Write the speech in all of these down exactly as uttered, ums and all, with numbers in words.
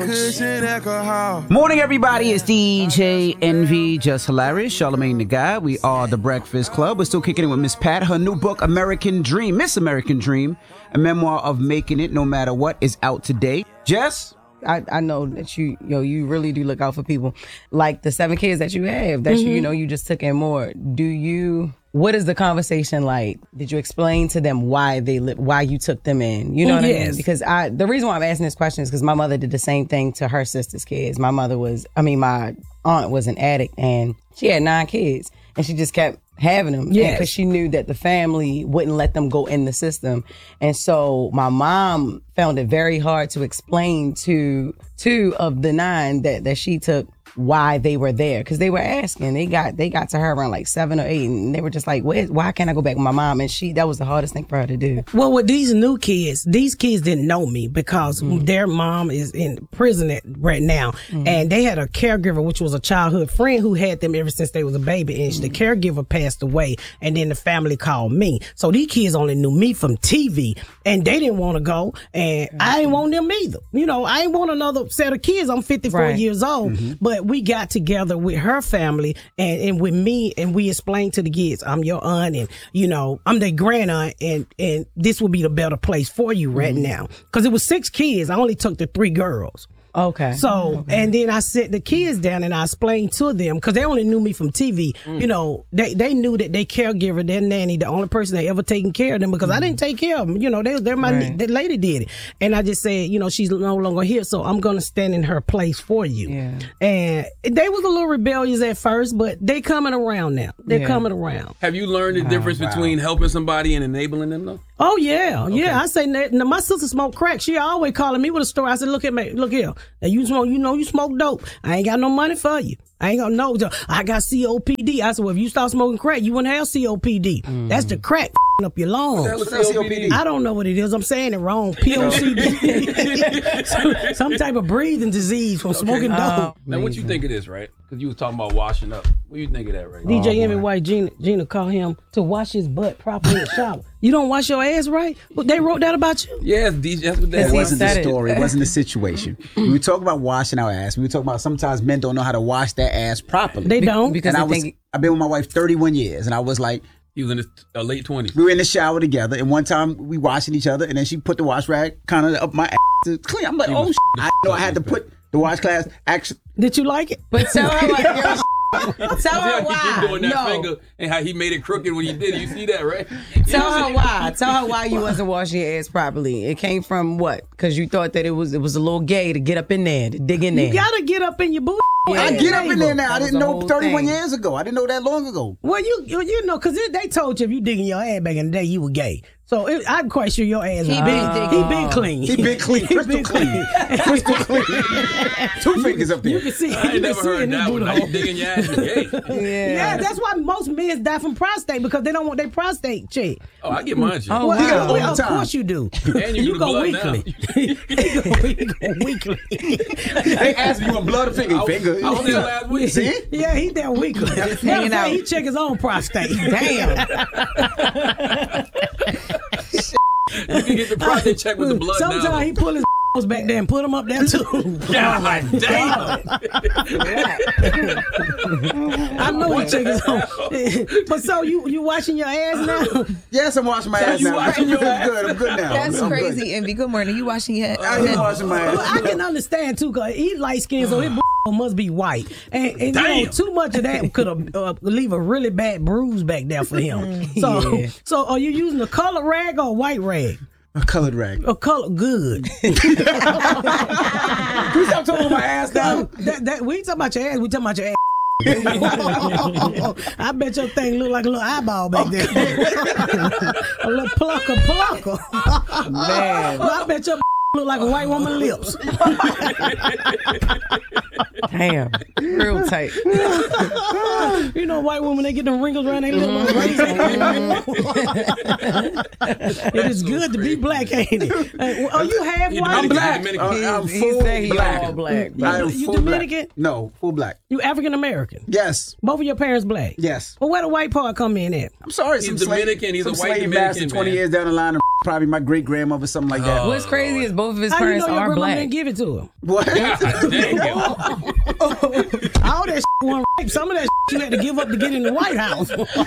Morning, everybody. It's D J Envy, Just Hilarious, Charlamagne the Guy. We are the Breakfast Club. We're still kicking it with Miss Pat. Her new book, American Dream, Miss American Dream, a memoir of making it no matter what, is out today. Jess? I, I know that you, you know, you really do look out for people. Like the seven kids that you have, that mm-hmm. you, you know, you just took in more. Do you, what is the conversation like? Did you explain to them why they li- why you took them in? You know what yes. I mean? Because I, the reason why I'm asking this question is because my mother did the same thing to her sister's kids. My mother was, I mean, my aunt was an addict and she had nine kids and she just kept having them because yes. she knew that the family wouldn't let them go in the system. And so my mom found it very hard to explain to two of the nine that, that she took why they were there, because they were asking. They got they got to her around like seven or eight, and they were just like, Where, why can't I go back with my mom? And she that was the hardest thing for her to do. Well, with these new kids, these kids didn't know me because mm. their mom is in prison at, right now, mm. and they had a caregiver, which was a childhood friend who had them ever since they was a baby, and mm. the caregiver passed away, and then the family called me. So these kids only knew me from T V, and they didn't want to go, and mm. I didn't want them either. You know, I didn't want another set of kids. I'm fifty-four right. years old, mm-hmm. but we got together with her family and, and with me, and we explained to the kids, I'm your aunt, and you know, I'm their grand aunt, and and this will be the better place for you right mm-hmm. now. Because it was six kids, I only took the three girls. Okay. So, okay. and then I set the kids down and I explained to them, because they only knew me from T V. Mm. You know, they they knew that their caregiver, their nanny, the only person that ever taken care of them, because mm. I didn't take care of them. You know, they, they're my, right. the lady did it. And I just said, you know, she's no longer here, so I'm going to stand in her place for you. Yeah. And they was a little rebellious at first, but they coming around now. They're yeah. coming around. Have you learned the difference oh, wow. between helping somebody and enabling them, though? Oh, yeah. Okay. Yeah, I say, now, my sister smoked crack. She always calling me with a story. I said, look at me, look here. Now, you smoke, you know you smoke dope. I ain't got no money for you. I ain't got no, I got C O P D. I said, well, if you start smoking crack, you wouldn't have C O P D. Mm. That's the crack up your lungs. What's C O P D? I don't know what it is. I'm saying it wrong. P O C D. some, some type of breathing disease from okay. smoking dope. Uh, now, what you think it is, right? Because you was talking about washing up. What do you think of that, right? D J oh, Envy White Gina, Gina called him to wash his butt properly in the shower. You don't wash your ass right? Well, they wrote that about you? Yes, D J. That's what that It wasn't the story. It wasn't the situation. We were talking about washing our ass. We were talking about sometimes men don't know how to wash their ass properly. They don't. Because and I was, think... I've been with my wife thirty-one years, and I was like, he was in his uh, late twenties. We were in the shower together, and one time we washing each other, and then she put the wash rag kind of up my ass to clean. I'm like, he oh, shit. I know I had to put the wash class. Actually, did you like it? But tell her like your Tell her why. He keep doing that no. finger and how he made it crooked when he did it. You see that, right? Tell her why. Tell her why you wasn't washing your ass properly. It came from what? Because you thought that it was it was a little gay to get up in there, to dig in there. You gotta get up in your booty. Yeah, I get up in there now. I didn't know thirty-one thing. years ago. I didn't know that long ago. Well, you you, you know, because they told you if you digging your ass back in the day, you were gay. So it, I'm quite sure your ass. He been uh, he been clean. He been clean. Crystal clean. Crystal clean. Two fingers up there. You can see. I ain't never heard that one. Like digging your ass is gay. Yeah. yeah, that's why most men die from prostate, because they don't want their prostate checked. Oh, I get mine checked. Oh, well, wow. all the Of time. course you do. And you, you do go weekly. you go weekly. They asked me, you want blood or finger? I, finger. I was there last week. See? Yeah, he there weekly. Hanging out. He check his own prostate. Damn. You can get the prostate check with the blood Sometimes now. he pull his back there and put them up there too. God damn. I know he check his own. But so you you washing your ass now? Yes, I'm washing my So ass you now. washing your I'm good. I'm good now. That's I'm crazy, good. Envy. Good morning. You washing your I am washing my ass. Well, I can understand too, cause he light skinned, so his must be white, and, and you know, too much of that could have uh, leave a really bad bruise back there for him. So, yeah. so are you using a colored rag or a white rag? A colored rag. A color good. Can you stop talking about my ass now? That, that, we ain't talking about your ass. We talking about your ass. I bet your thing look like a little eyeball back there. A little plucker, plucker. Man, well, I bet your look like a white woman's lips. Damn. Real tight. You know, white women, they get them wrinkles around their little mm-hmm. It is good to be black, ain't it? Uh, are you half white? I'm black. Uh, I'm He full said he black. all black. I am You full Dominican? Black. No, full black. You African American? Yes. Both of your parents black? Yes. Well, where the white part come in at? I'm sorry. He's some Dominican. Slave, He's a some white slave Dominican, master twenty man. years down the line, and probably my great grandmother, something like that. What's crazy is both of his How you parents know your are grandma black. didn't give it to him? What? God damn. All that one rape. Some of that you had to give up to get in the White House.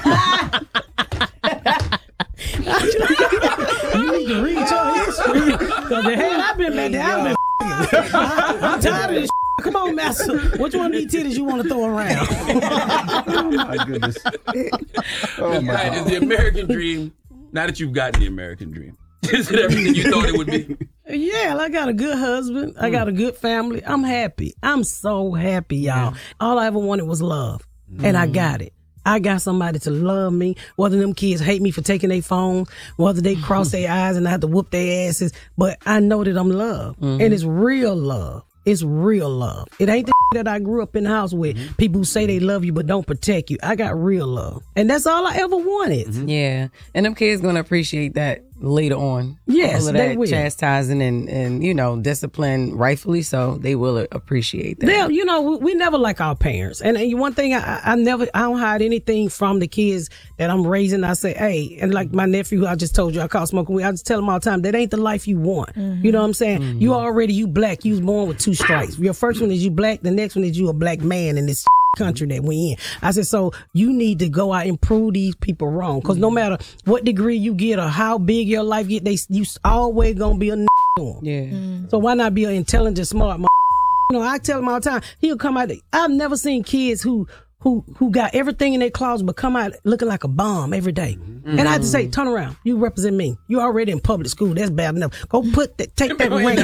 You need to read your history. Because the hell I've been back there, I've been I'm tired of this. Come on, master. Which one of these titties you want to throw around? Oh my goodness. Oh my Right, God. is the American dream, now that you've gotten the American dream, is it everything you thought it would be? Yeah, I got a good husband. I got a good family. I'm happy. I'm so happy, y'all. All I ever wanted was love. And I got it. I got somebody to love me, whether them kids hate me for taking their phone, whether they cross their eyes and I have to whoop their asses. But I know that I'm loved. And it's real love. It's real love. It ain't the that I grew up in the house with. Mm-hmm. People who say they love you but don't protect you. I got real love. And that's all I ever wanted. Mm-hmm. Yeah. And them kids going to appreciate that later on. Yes, all of they that will. chastising and, and, you know, discipline, rightfully so. They will appreciate that. They, you know, we, we never like our parents. And, and one thing, I, I never, I don't hide anything from the kids that I'm raising. I say, hey, and like my nephew, who I just told you, I call smoking weed. I just tell him all the time, that ain't the life you want. Mm-hmm. You know what I'm saying? Mm-hmm. You already, you black. You was born with two stripes. Your first one is you black. The next one is you a black man in this country that we in. I said, so you need to go out and prove these people wrong. Because no matter what degree you get or how big your life get, they you always gonna be a to them. Yeah. Mm. So why not be an intelligent, smart you know, I tell him all the time, he'll come out. I've never seen kids who who who got everything in their closet but come out looking like a bomb every day. Mm-hmm. And I have to say, turn around. You represent me. You already in public school. That's bad enough. Go put that, take that ring.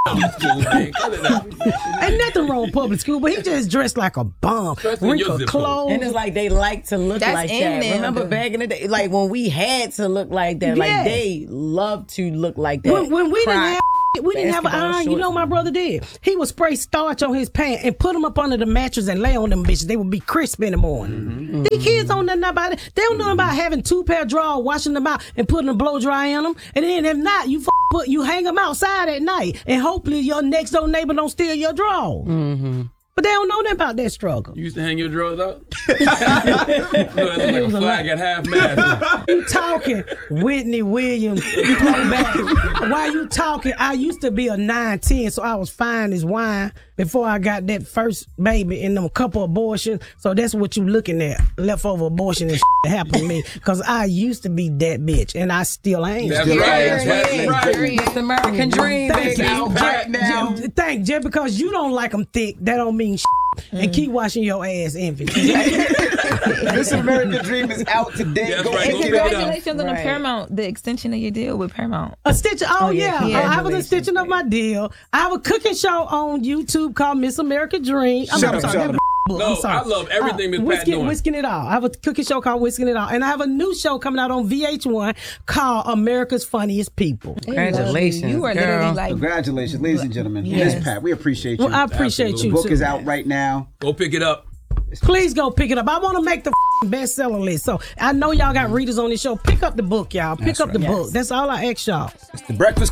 Ain't nothing wrong with public school, but he just dressed like a bomb. Wrinkled clothes. And it's like they like to look That's like in that. them. Remember back in the day, like when we had to look like that, Yeah. like they love to look like that. When, when we Cry. didn't have we didn't have an Basketball iron, you know shorts. my brother did. He would spray starch on his pants and put them up under the mattress and lay on them bitches. They would be crisp in the morning. Mm-hmm. These kids don't know nothing about it. They don't know about having two pair of drawers, washing them out and putting a blow dry in them. And then if not, you f- put you hang them outside at night and hopefully your next door neighbor don't steal your drawers. Mm-hmm. But they don't know nothing about that struggle. You used to hang your drawers out? You know, that look like a flag at half mast. You talking Whitney Williams throwback. While you talking, I used to be a nine ten, so I was fine as wine before I got that first baby and them couple abortions. So that's what you looking at, leftover abortion and shit that happened to me. Because I used to be that bitch, and I still ain't. That's Still right. right. That's Yeah. right. It's the American dream, Thank baby. you. Back now. J- Thank just because you don't like them thick, that don't mean shit. And keep washing your ass, Envy. This American Dream is out today. That's Go right. pick Go it pick up. it up. Congratulations on the Right. Paramount, the extension of your deal with Paramount. A stitch. Oh, Oh, yeah. yeah. Yeah. I have an extension of my deal. I have a cooking show on YouTube called Miss American Dream. I'm, Shut I'm up, sorry. shut that up. was book. No, I'm sorry. I love everything Miss Pat Whisking, doing. Whisking It All. I have a cooking show called Whisking It All. And I have a new show coming out on V H one called America's Funniest People. Congratulations, You are girl. literally like, Congratulations, ladies and gentlemen. Yes. Miss Pat, we appreciate you. Well, I appreciate Absolutely. you, the book too. is out right now. Go pick it up. Please go pick it up. I want to make the bestseller list. So I know y'all got readers on this show. Pick up the book, y'all. Pick That's up the right. book. That's all I ask y'all. It's the Breakfast